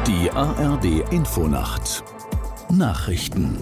Die ARD-Infonacht Nachrichten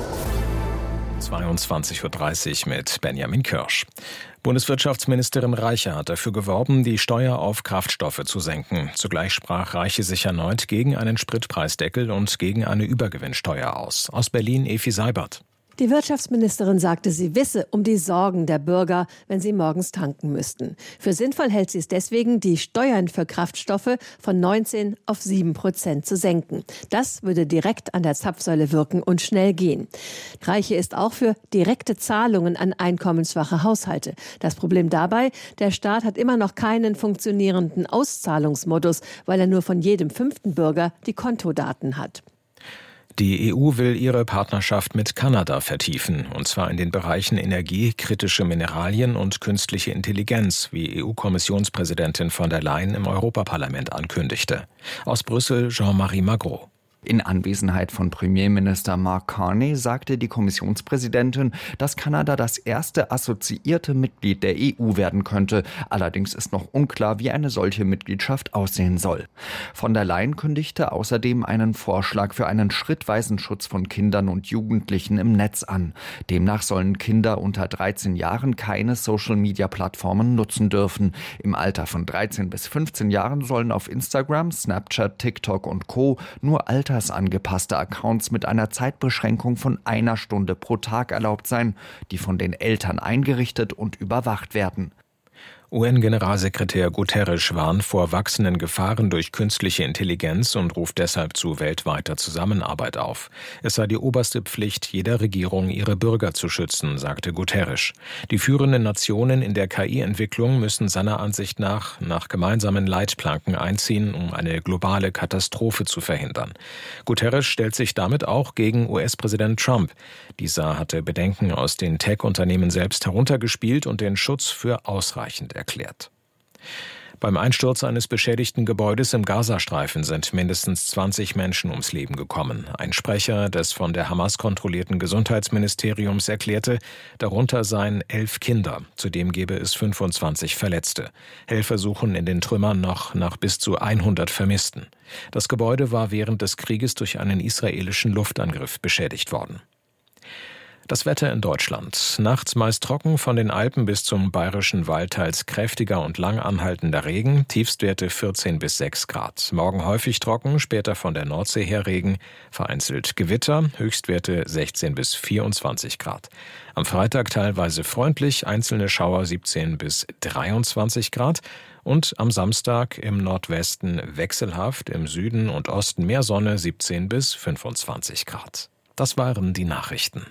22:30 Uhr mit Benjamin Kirsch. Bundeswirtschaftsministerin Reiche hat dafür geworben, die Steuer auf Kraftstoffe zu senken. Zugleich sprach Reiche sich erneut gegen einen Spritpreisdeckel und gegen eine Übergewinnsteuer aus. Aus Berlin Efi Seibert. Die Wirtschaftsministerin sagte, sie wisse um die Sorgen der Bürger, wenn sie morgens tanken müssten. Für sinnvoll hält sie es deswegen, die Steuern für Kraftstoffe von 19 auf 7% zu senken. Das würde direkt an der Zapfsäule wirken und schnell gehen. Reiche ist auch für direkte Zahlungen an einkommensschwache Haushalte. Das Problem dabei, der Staat hat immer noch keinen funktionierenden Auszahlungsmodus, weil er nur von jedem 5. Bürger die Kontodaten hat. Die EU will ihre Partnerschaft mit Kanada vertiefen, und zwar in den Bereichen Energie, kritische Mineralien und künstliche Intelligenz, wie EU-Kommissionspräsidentin von der Leyen im Europaparlament ankündigte. Aus Brüssel Jean-Marie Magro. In Anwesenheit von Premierminister Mark Carney sagte die Kommissionspräsidentin, dass Kanada das erste assoziierte Mitglied der EU werden könnte. Allerdings ist noch unklar, wie eine solche Mitgliedschaft aussehen soll. Von der Leyen kündigte außerdem einen Vorschlag für einen schrittweisen Schutz von Kindern und Jugendlichen im Netz an. Demnach sollen Kinder unter 13 Jahren keine Social-Media-Plattformen nutzen dürfen. Im Alter von 13 bis 15 Jahren sollen auf Instagram, Snapchat, TikTok und Co. nur altersangepasste Accounts mit einer Zeitbeschränkung von 1 Stunde pro Tag erlaubt sein, die von den Eltern eingerichtet und überwacht werden. UN-Generalsekretär Guterres warnt vor wachsenden Gefahren durch künstliche Intelligenz und ruft deshalb zu weltweiter Zusammenarbeit auf. Es sei die oberste Pflicht jeder Regierung, ihre Bürger zu schützen, sagte Guterres. Die führenden Nationen in der KI-Entwicklung müssen seiner Ansicht nach gemeinsamen Leitplanken einziehen, um eine globale Katastrophe zu verhindern. Guterres stellt sich damit auch gegen US-Präsident Trump. Dieser hatte Bedenken aus den Tech-Unternehmen selbst heruntergespielt und den Schutz für ausreichend erklärt. Beim Einsturz eines beschädigten Gebäudes im Gazastreifen sind mindestens 20 Menschen ums Leben gekommen. Ein Sprecher des von der Hamas kontrollierten Gesundheitsministeriums erklärte, darunter seien 11 Kinder. Zudem gebe es 25 Verletzte. Helfer suchen in den Trümmern noch nach bis zu 100 Vermissten. Das Gebäude war während des Krieges durch einen israelischen Luftangriff beschädigt worden. Das Wetter in Deutschland. Nachts meist trocken, von den Alpen bis zum bayerischen Wald teils kräftiger und lang anhaltender Regen, Tiefstwerte 14 bis 6 Grad. Morgen häufig trocken, später von der Nordsee her Regen, vereinzelt Gewitter, Höchstwerte 16 bis 24 Grad. Am Freitag teilweise freundlich, einzelne Schauer 17 bis 23 Grad und am Samstag im Nordwesten wechselhaft, im Süden und Osten mehr Sonne 17 bis 25 Grad. Das waren die Nachrichten.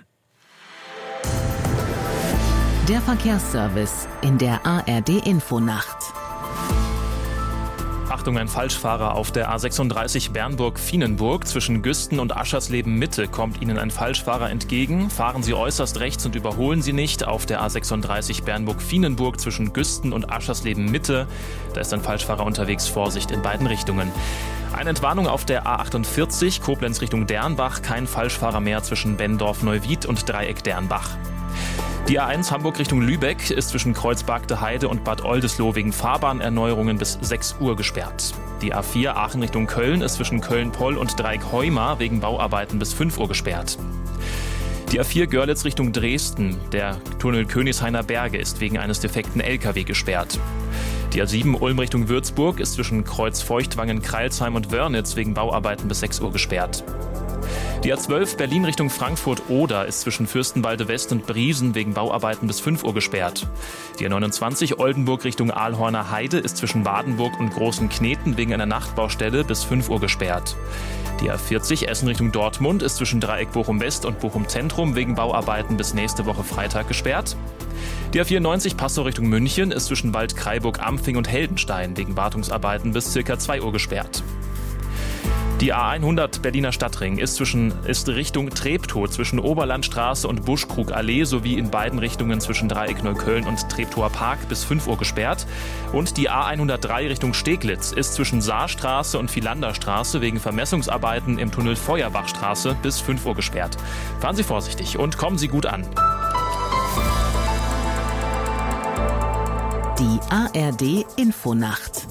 Der Verkehrsservice in der ARD-Infonacht. Achtung, ein Falschfahrer auf der A36 Bernburg-Vienenburg. Zwischen Güsten und Aschersleben-Mitte kommt Ihnen ein Falschfahrer entgegen. Fahren Sie äußerst rechts und überholen Sie nicht. Auf der A36 Bernburg-Vienenburg zwischen Güsten und Aschersleben-Mitte. Da ist ein Falschfahrer unterwegs. Vorsicht in beiden Richtungen. Eine Entwarnung auf der A48 Koblenz Richtung Dernbach. Kein Falschfahrer mehr zwischen Benndorf-Neuwied und Dreieck Dernbach. Die A1 Hamburg Richtung Lübeck ist zwischen Kreuzbergte Heide und Bad Oldesloe wegen Fahrbahnerneuerungen bis 6 Uhr gesperrt. Die A4 Aachen Richtung Köln ist zwischen Köln-Poll und Dreieck Heuma wegen Bauarbeiten bis 5 Uhr gesperrt. Die A4 Görlitz Richtung Dresden, der Tunnel Königshainer Berge, ist wegen eines defekten LKW gesperrt. Die A7 Ulm Richtung Würzburg ist zwischen Kreuz-Feuchtwangen, Kreilsheim und Wörnitz wegen Bauarbeiten bis 6 Uhr gesperrt. Die A12 Berlin Richtung Frankfurt-Oder ist zwischen Fürstenwalde West und Briesen wegen Bauarbeiten bis 5 Uhr gesperrt. Die A29 Oldenburg Richtung Aalhorner Heide ist zwischen Wadenburg und Großen Kneten wegen einer Nachtbaustelle bis 5 Uhr gesperrt. Die A40 Essen Richtung Dortmund ist zwischen Dreieck Bochum West und Bochum Zentrum wegen Bauarbeiten bis nächste Woche Freitag gesperrt. Die A94 Passau Richtung München ist zwischen Waldkraiburg, Ampfing und Heldenstein wegen Wartungsarbeiten bis ca. 2 Uhr gesperrt. Die A100 Berliner Stadtring ist Richtung Treptow zwischen Oberlandstraße und Buschkrugallee sowie in beiden Richtungen zwischen Dreieck Neukölln und Treptower Park bis 5 Uhr gesperrt. Und die A103 Richtung Steglitz ist zwischen Saarstraße und Vilanderstraße wegen Vermessungsarbeiten im Tunnel Feuerbachstraße bis 5 Uhr gesperrt. Fahren Sie vorsichtig und kommen Sie gut an. Die ARD Infonacht.